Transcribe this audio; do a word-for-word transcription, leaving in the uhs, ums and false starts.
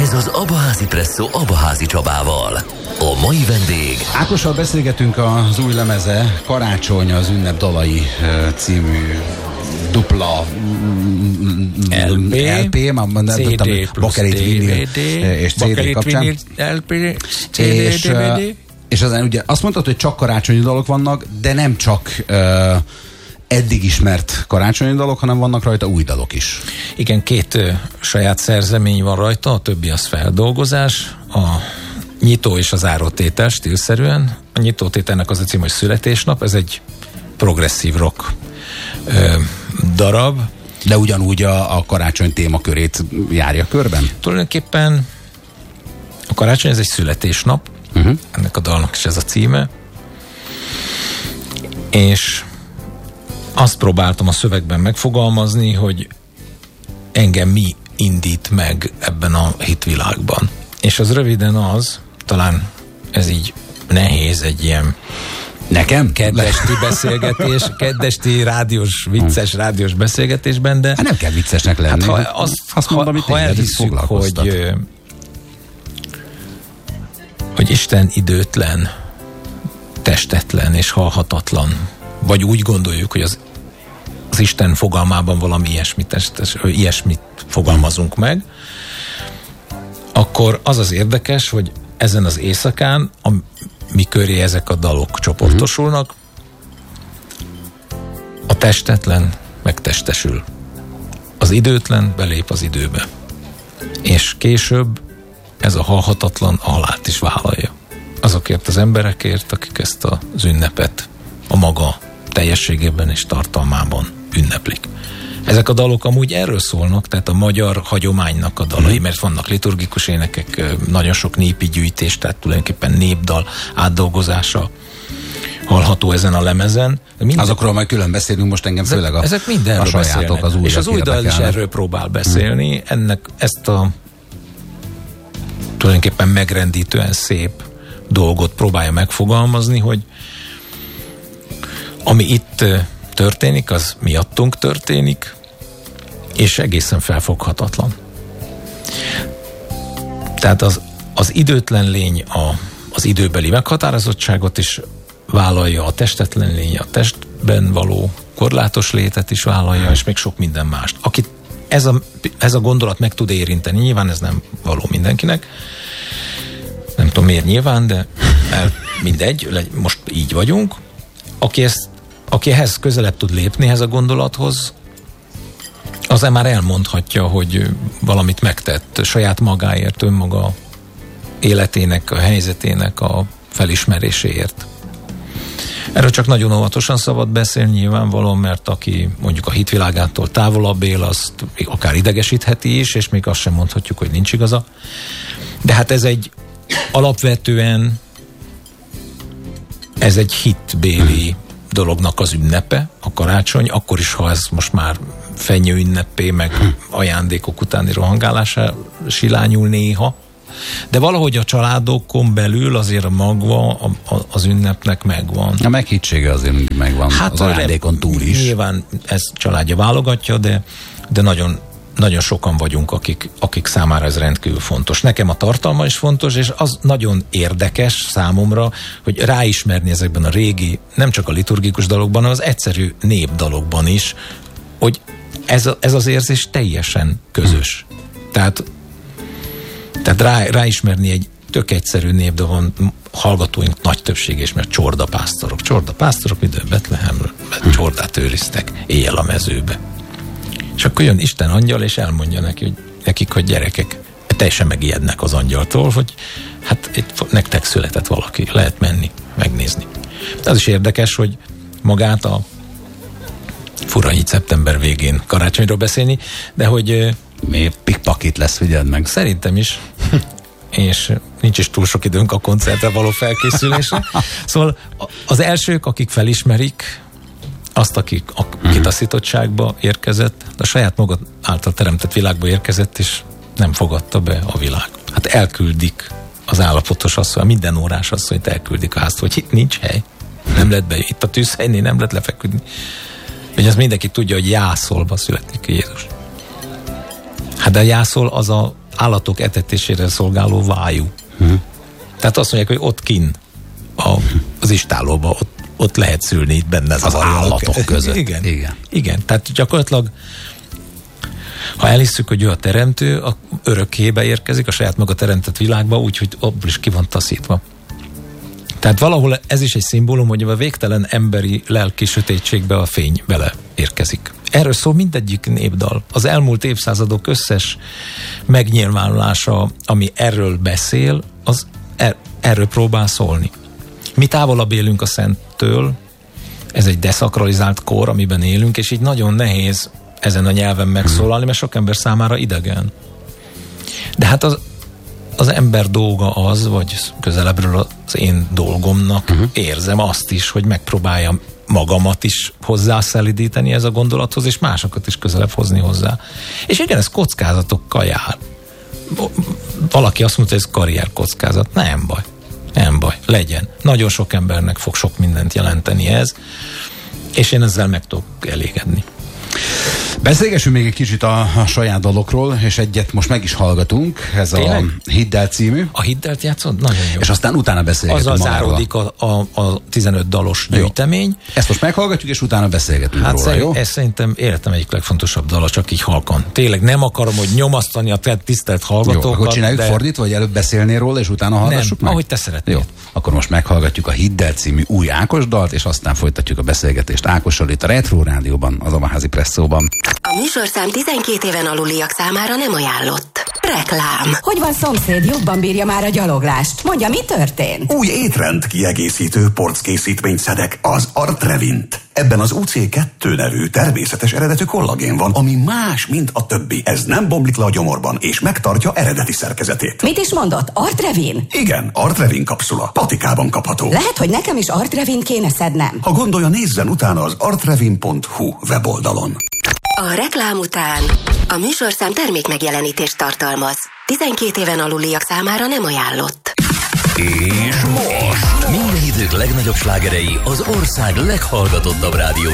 Ez az Abaházi Presszó Abaházi Csabával. A mai vendég... Ákossal beszélgetünk az új lemeze, Karácsony az ünnep dalai című dupla el pé, el pé, már cé dé plusz Bakelit Vinyl és cé dé kapcsán. el pé, cé dé, és, dé vé dé. És aztán ugye azt mondtad, hogy csak karácsonyi dalok vannak, de nem csak uh, eddig ismert karácsonyi dalok, hanem vannak rajta új dalok is. Igen, két uh, saját szerzemény van rajta, a többi az feldolgozás, a nyitó és az zárótétel stílszerűen. A nyitótételnek az a cím, hogy Születésnap, ez egy progresszív rock uh, darab. De ugyanúgy a, a karácsony témakörét járja körben? Tulajdonképpen a karácsony ez egy születésnap, uh-huh. ennek a dalnak is ez a címe, és azt próbáltam a szövegben megfogalmazni, hogy engem mi indít meg ebben a hitvilágban. És az röviden az, talán ez így nehéz egy ilyen nekem? Kedvesti beszélgetés, kedvesti rádiós, vicces rádiós beszélgetésben, de... Hát nem kell viccesnek lenni. Hát ha azt, azt mondom, ha, ha elhisszük, hogy, hogy Isten időtlen, testetlen és halhatatlan, vagy úgy gondoljuk, hogy az, az Isten fogalmában valami ilyesmit, testes, ilyesmit fogalmazunk meg, akkor az az érdekes, hogy ezen az éjszakán, a mi köré ezek a dalok csoportosulnak, a testetlen megtestesül. Az időtlen belép az időbe. És később ez a halhatatlan a halált is vállalja. Azokért az emberekért, akik ezt az ünnepet a maga teljességében és tartalmában ünneplik. Ezek a dalok amúgy erről szólnak, tehát a magyar hagyománynak a dalai, mert vannak liturgikus énekek, nagyon sok népi gyűjtés, tehát tulajdonképpen népdal átdolgozása hallható ezen a lemezen. Minden... Azokról majd külön beszélünk, most engem ezek, főleg a, ezek a sajátok, az új. És az új dal is erről próbál beszélni. Hmm. Ennek ezt a tulajdonképpen megrendítően szép dolgot próbálja megfogalmazni, hogy ami itt történik, az miattunk történik, és egészen felfoghatatlan. Tehát az, az időtlen lény a, az időbeli meghatározottságot is vállalja, a testetlen lény a testben való korlátos létet is vállalja, és még sok minden mást. Akit ez a, ez a gondolat meg tud érinteni, nyilván ez nem való mindenkinek, nem tudom miért nyilván, de el, mindegy, most így vagyunk. Aki ezt Aki ehhez közelebb tud lépni, ehhez a gondolathoz, az már elmondhatja, hogy valamit megtett saját magáért, önmaga életének, a helyzetének a felismeréséért. Erről csak nagyon óvatosan szabad beszélni nyilvánvalóan, mert aki mondjuk a hitvilágától távolabb él, azt akár idegesítheti is, és még azt sem mondhatjuk, hogy nincs igaza. De hát ez egy alapvetően ez egy hitbéli dolognak az ünnepe, a karácsony, akkor is, ha ez most már fenyő ünnepé, meg ajándékok utáni rohangálásá silányul néha, de valahogy a családokon belül azért a magva a, a, az ünnepnek megvan. A meghittsége azért megvan, hát az ajándékon túl is. Nyilván ez családja válogatja, de, de nagyon nagyon sokan vagyunk, akik, akik számára ez rendkívül fontos. Nekem a tartalma is fontos, és az nagyon érdekes számomra, hogy ráismerni ezekben a régi, nem csak a liturgikus dalokban, hanem az egyszerű népdalokban is, hogy ez, a, ez az érzés teljesen közös. Tehát, tehát rá, ráismerni egy tök egyszerű népdalon hallgatóink nagy többsége is, mert csordapásztorok. Csordapásztorok midőn Betlehemről csordát őriztek éjjel a mezőbe. És akkor jön Isten angyal, és elmondja neki, hogy nekik, hogy gyerekek, teljesen megijednek az angyaltól, hogy hát itt nektek született valaki, lehet menni, megnézni. Az is érdekes, hogy magát a fura így szeptember végén karácsonyról beszélni, de hogy még pikpakit lesz, figyeld meg. Szerintem is. És nincs is túl sok időnk a koncertre való felkészülésre. Szóval az elsők, akik felismerik azt, akik a kitaszítottságba érkezett, de a saját maga által teremtett világba érkezett, és nem fogadta be a világ. Hát elküldik az állapotos asszony, minden órás asszonyt elküldik a házba, hogy itt nincs hely. Nem lehet be, itt a tűzhelynél nem lehet lefeküdni. Hogy azt mindenki tudja, hogy Jászolba születik Jézus. Hát de a Jászol az a állatok etetésére szolgáló vájú. Hm. Tehát azt mondják, hogy ott kin a, az istálóba, ott, ott lehet szülni itt benne az állatok között. Igen, igen. Igen, tehát gyakorlatilag ha elhisszük, hogy ő a teremtő, a örökkébe érkezik a saját maga teremtett világba, úgyhogy abból is ki van taszítva. Tehát valahol ez is egy szimbólum, hogy a végtelen emberi lelki sötétségbe a fény bele érkezik. Erről szól mindegyik népdal. Az elmúlt évszázadok összes megnyilvánulása, ami erről beszél, az er- erről próbál szólni. Mi távolabb élünk a Szenttől, ez egy deszakralizált kor, amiben élünk, és így nagyon nehéz ezen a nyelven megszólalni, mert sok ember számára idegen. De hát az, az ember dolga az, vagy közelebbről az én dolgomnak uh-huh. érzem azt is, hogy megpróbáljam magamat is hozzászelidíteni ez a gondolathoz, és másokat is közelebb hozni hozzá. És igen, ez kockázatokkal jár. Valaki azt mondta, hogy ez karrierkockázat. Nem baj. Nem baj. Legyen. Nagyon sok embernek fog sok mindent jelenteni ez, és én ezzel meg tudok elégedni. Beszélgessünk még egy kicsit a, a saját dalokról, és egyet most meg is hallgatunk, ez Tényleg? a Hidd el című. A Hidd elt játszod? Nagyon jó. És aztán utána beszélgetünk Azzal záródik a, a, a tizenöt dalos gyűjtemény. Ezt most meghallgatjuk, és utána beszélgetünk hát róla, szerint, jó? Ez szerintem életem egyik legfontosabb dala, csak így halkan. Tényleg nem akarom, hogy nyomasztani a tisztelt hallgatókat. Jó, akkor csináljuk de... fordítva, vagy előbb beszélnél róla, és utána hallgassuk nem, meg? ahogy te szeretnél. Jó, akkor most meghallgatjuk a Hidd el című új Ákos dalt, és aztán folytatjuk a beszélgetést Ákossal itt a Retro Rádióban, az Omaházi Presszóban. A műsorszám tizenkét éven aluliak számára nem ajánlott. Reklám. Hogy van, szomszéd, jobban bírja már a gyaloglást? Mondja, mi történt? Új étrend kiegészítő porckészítményt szedek, az Artrevint. Ebben az U C kettő nevű természetes eredetű kollagén van, ami más, mint a többi. Ez nem bomlik le a gyomorban, és megtartja eredeti szerkezetét. Mit is mondott? Artrevin? Igen, Artrevin kapszula. Patikában kapható. Lehet, hogy nekem is Artrevin kéne szednem. Ha gondolja, nézzen utána az artrevin pont hu weboldalon. A reklám után a műsorszám termékmegjelenítést tartalmaz. tizenkét éven aluliak számára nem ajánlott. És most minden idők legnagyobb slágerei az ország leghallgatottabb rádió